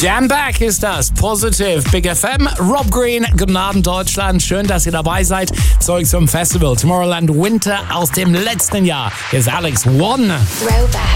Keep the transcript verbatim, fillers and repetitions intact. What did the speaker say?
Jan Back ist das. Positive Big F M. Rob Green, guten Abend Deutschland. Schön, dass ihr dabei seid. Zurück zum Festival Tomorrowland Winter aus dem letzten Jahr. Hier ist Alex One. Throwback.